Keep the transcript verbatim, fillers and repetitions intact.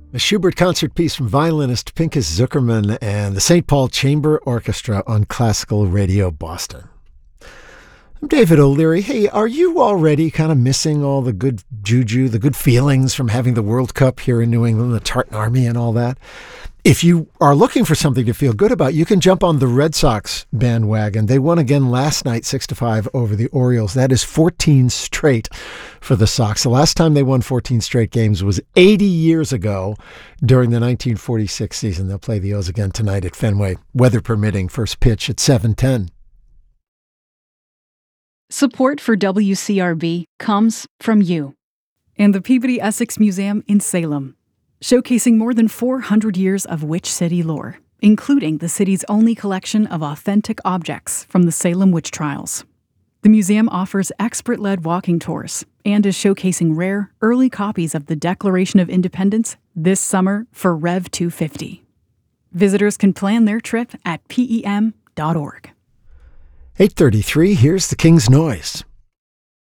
A Schubert concert piece from violinist Pinchas Zuckerman and the Saint Paul Chamber Orchestra on Classical Radio Boston. I'm David O'Leary. Hey, are you already kind of missing all the good juju, the good feelings from having the World Cup here in New England, the Tartan Army and all that? If you are looking for something to feel good about, you can jump on the Red Sox bandwagon. They won again last night, six to five over the Orioles. That is fourteen straight for the Sox. The last time they won fourteen straight games was eighty years ago during the nineteen forty-six season. They'll play the O's again tonight at Fenway, weather permitting. First pitch at seven ten. Support for W C R B comes from you and the Peabody Essex Museum in Salem, showcasing more than four hundred years of Witch City lore, including the city's only collection of authentic objects from the Salem witch trials. The museum offers expert-led walking tours and is showcasing rare, early copies of the Declaration of Independence this summer for Rev two fifty. Visitors can plan their trip at P E M dot org. eight thirty-three, here's the King's Noise.